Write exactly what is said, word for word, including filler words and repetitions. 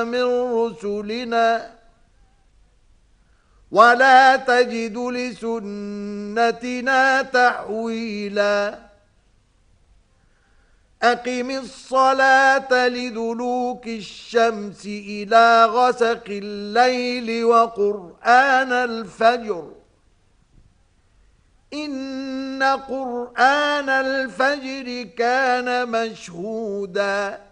من رسلنا ولا تجد لسنتنا تحويلا أقم الصلاة لدلوك الشمس إلى غسق الليل وقرآن الفجر إن قرآن الفجر كان مشهودا